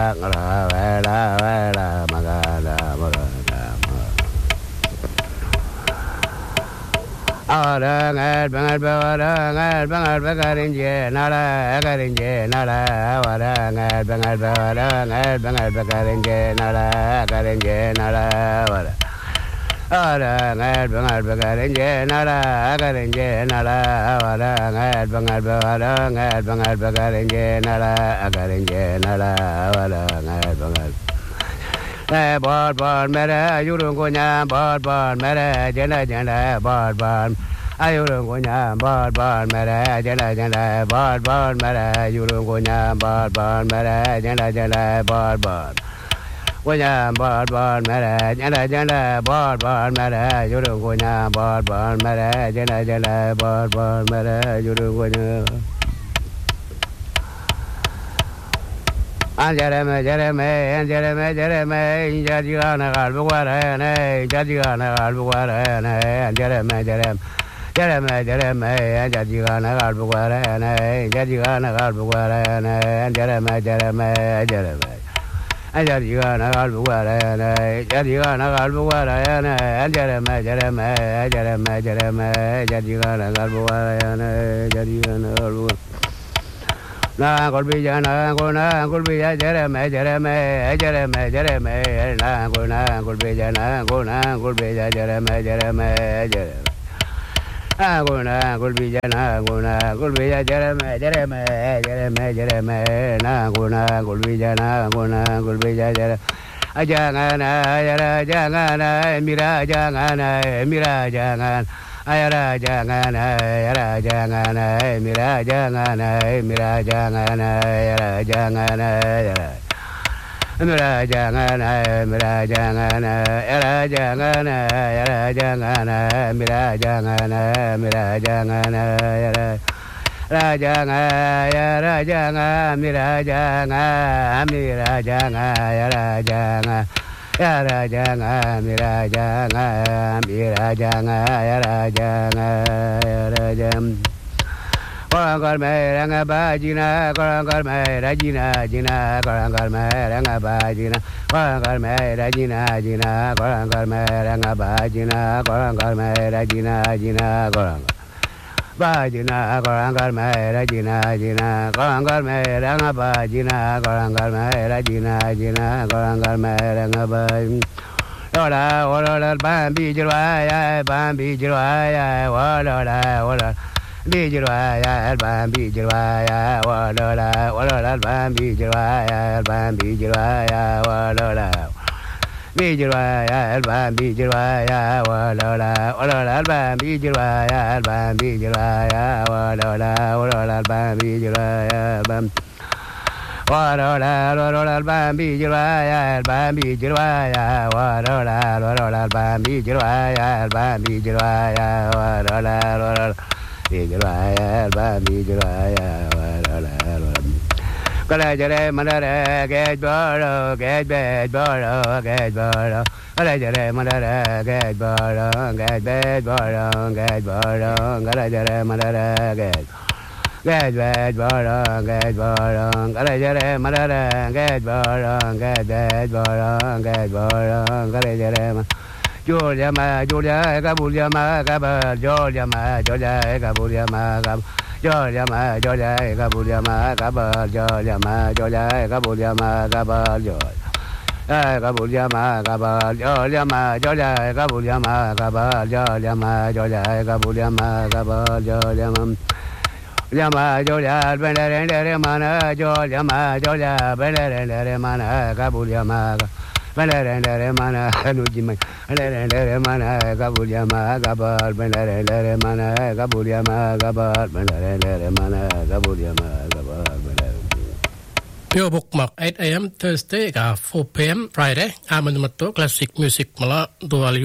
Arangal bangal barangal bangal bakarinje nala karinje nala warangal bangal barangal bangal bakarinje nala karinje nala wara arangal bangal bakarinje nala karinje nala warangal bangal barangal bangal bakarinje nala karinje nala warangal bangal bot bot mere yurung kunya bot bot mere jena jena bot bot ayurung kunya bot bot mere jena jena bot bot mere yurung kunya bot bot mere jena jena bot bot kunya bot bot mere jena jena bot bot mere yurung kunya bot bot mere jena jena bot bot mere yurung kunya Jereme, Jereme, Jereme, Jereme, Jadjana Galbuarene, Jadjana Galbuarene, Jereme, Jereme, Jereme, Jereme, Jadjana Galbuarene, Jadjana Galbuarene, Jereme, Jereme, Jereme. Jadjana Galbuarene, Jadjana Galbuarene, Jereme, Jereme, Jereme, Jereme, Jadjana Galbuarene, Jadjana Galbuarene. Na kolbiya na kolbiya jereme jereme jereme jereme na kolbiya kolbiya jereme jereme jereme na kolbiya kolbiya jereme jereme jereme jereme na kolbiya kolbiya jereme ajangana mira jangan ayara jangan mira jangan ayara jangan mira jangan mira jangan mira jangan mira jangan mira jangan Rajanga Rajanga Mirajanga Mirajanga Rajanga Rajanga Mirajanga Mirajanga Rajanga Rajam Korangkar meranga bajina korangkar merajina jina korangkar meranga bajina korangkar merajina jina korangkar meranga bajina korangkar merajina jina korangkar Bajina korangkar mera jina jina korangkar mera ngaba jina korangkar mera jina jina korangkar mera ngaba ola ola bambi jirwaya ola bijirwaya bambi jirwaya ola bambi jirwaya ola Bijirwaya albam bijirwaya walola walola albam bijirwaya albam bijirwaya walola walola albam bijirwaya albam walola walola albam bijirwaya walola walola albam bijirwaya walola walola bijirwaya albam bijirwaya walola Kala jare mandara get boro get bed boro get boro Kala jare mandara get boro get bed boro get boro Kala jare mandara get bed boro get boro Kala jare mandara get boro get bed boro get boro Kala jare Julia ma Julia ma kabal Julia ma kabul ma kabul Georgia ma kabul ma kabal Georgia ma kabul ma kabal kabul ma kabal Georgia ma kabul ma kabal Georgia ma kabul ma kabal Georgia ma Georgia mana Georgia ma mana kabul ma Belerendere mana lujima belerendere mana kabulya ma kabal belerendere mana kabulya ma kabal belerendere mana kabulya ma kabal Your bookmark 8 a.m. Thursday 4 p.m. Friday. I'm in the Classic Music Mala Dual